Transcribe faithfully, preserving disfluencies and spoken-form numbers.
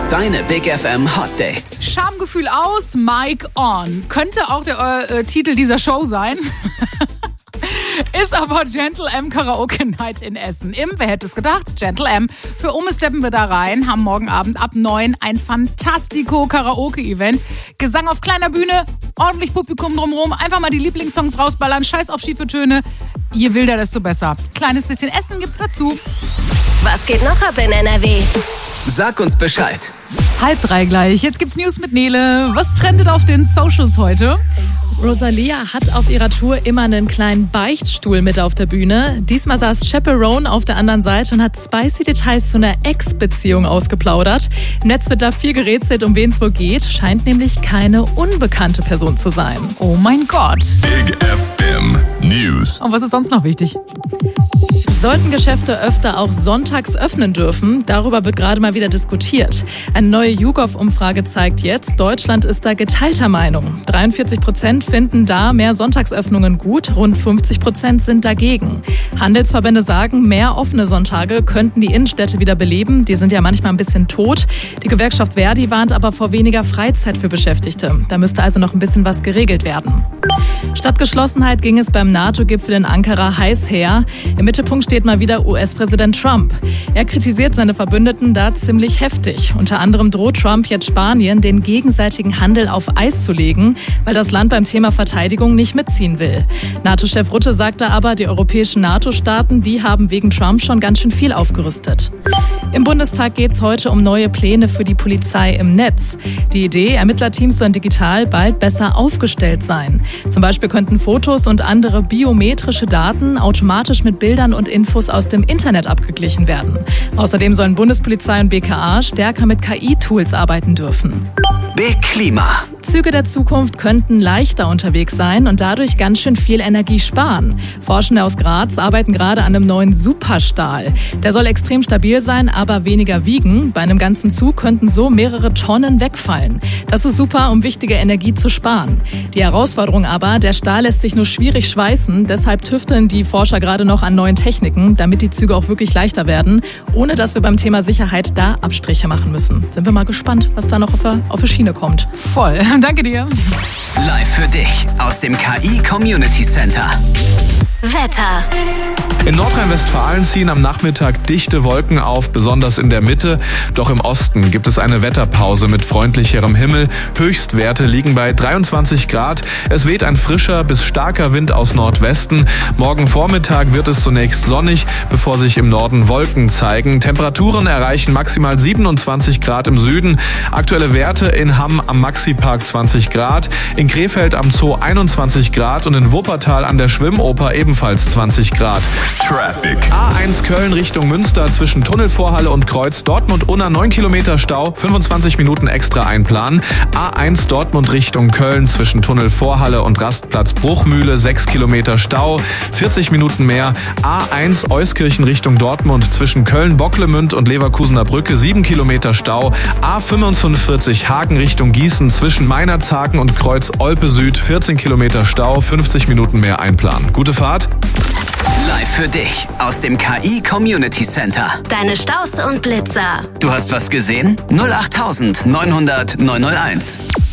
Deine Big F M Hot Dates. Schamgefühl aus, Mic on. Könnte auch der äh, Titel dieser Show sein. Ist aber Gentle M Karaoke Night in Essen. Im, wer hätte es gedacht, Gentle M. Für Umme steppen wir da rein, haben morgen Abend ab neun ein Fantastico Karaoke-Event. Gesang auf kleiner Bühne, ordentlich Publikum drumherum, einfach mal die Lieblingssongs rausballern, scheiß auf schiefe Töne. Je wilder, desto besser. Kleines bisschen Essen gibt's dazu. Was geht noch ab in N R W? Sag uns Bescheid. Halb drei gleich. Jetzt gibt's News mit Nele. Was trendet auf den Socials heute? Rosalia hat auf ihrer Tour immer einen kleinen Beichtstuhl mit auf der Bühne. Diesmal saß Chaperone auf der anderen Seite und hat spicy Details zu einer Ex-Beziehung ausgeplaudert. Im Netz wird da viel gerätselt, um wen es wohl geht. Scheint nämlich keine unbekannte Person zu sein. Oh mein Gott. Big F M News. Und was ist sonst noch wichtig? Sollten Geschäfte öfter auch sonntags öffnen dürfen? Darüber wird gerade mal wieder diskutiert. Eine neue YouGov-Umfrage zeigt jetzt, Deutschland ist da geteilter Meinung. dreiundvierzig Prozent finden da mehr Sonntagsöffnungen gut, rund fünfzig Prozent sind dagegen. Handelsverbände sagen, mehr offene Sonntage könnten die Innenstädte wieder beleben. Die sind ja manchmal ein bisschen tot. Die Gewerkschaft Verdi warnt aber vor weniger Freizeit für Beschäftigte. Da müsste also noch ein bisschen was geregelt werden. Statt Geschlossenheit ging es beim NATO-Gipfel in Ankara heiß her. Im Mittelpunkt steht mal wieder U S-Präsident Trump. Er kritisiert seine Verbündeten da ziemlich heftig. Unter anderem droht Trump jetzt Spanien, den gegenseitigen Handel auf Eis zu legen, weil das Land beim Thema Verteidigung nicht mitziehen will. NATO-Chef Rutte sagte aber, die europäischen NATO-Staaten, die haben wegen Trump schon ganz schön viel aufgerüstet. Im Bundestag geht es heute um neue Pläne für die Polizei im Netz. Die Idee, Ermittlerteams sollen digital bald besser aufgestellt sein. Zum Beispiel könnten Fotos und andere biometrische Daten automatisch mit Bildern und Infos aus dem Internet abgeglichen werden. Außerdem sollen Bundespolizei und B K A stärker mit K I-Tools arbeiten dürfen. Big Klima. Züge der Zukunft könnten leichter unterwegs sein und dadurch ganz schön viel Energie sparen. Forschende aus Graz arbeiten gerade an einem neuen Superstahl. Der soll extrem stabil sein, aber weniger wiegen. Bei einem ganzen Zug könnten so mehrere Tonnen wegfallen. Das ist super, um wichtige Energie zu sparen. Die Herausforderung aber, der Stahl lässt sich nur schwierig schweißen. Deshalb tüfteln die Forscher gerade noch an neuen Techniken, damit die Züge auch wirklich leichter werden, ohne dass wir beim Thema Sicherheit da Abstriche machen müssen. Sind wir mal gespannt, was da noch auf der, auf die Schiene kommt. Voll. Danke dir. Live für dich aus dem K I Community Center. Wetter. In Nordrhein-Westfalen ziehen am Nachmittag dichte Wolken auf, besonders in der Mitte. Doch im Osten gibt es eine Wetterpause mit freundlicherem Himmel. Höchstwerte liegen bei dreiundzwanzig Grad. Es weht ein frischer bis starker Wind aus Nordwesten. Morgen Vormittag wird es zunächst sonnig, bevor sich im Norden Wolken zeigen. Temperaturen erreichen maximal siebenundzwanzig Grad im Süden. Aktuelle Werte in Hamm am Maxi-Park zwanzig Grad, in Krefeld am Zoo einundzwanzig Grad und in Wuppertal an der Schwimmoper ebenfalls zwanzig Grad. Traffic. A eins Köln Richtung Münster zwischen Tunnelvorhalle und Kreuz Dortmund-Unna neun Kilometer Stau, fünfundzwanzig Minuten extra einplanen. A eins Dortmund Richtung Köln zwischen Tunnelvorhalle und Rastplatz Bruchmühle sechs Kilometer Stau, vierzig Minuten mehr. A eins Euskirchen Richtung Dortmund zwischen Köln-Bocklemünd und Leverkusener Brücke sieben Kilometer Stau. A fünfundfünfzig Hagen Richtung Gießen zwischen Meinerzhagen und Kreuz Olpe Süd vierzehn Kilometer Stau, fünfzig Minuten mehr einplanen. Gute Fahrt. Live für dich aus dem K I Community Center. Deine Staus und Blitzer. Du hast was gesehen? null acht neun null null neun null eins.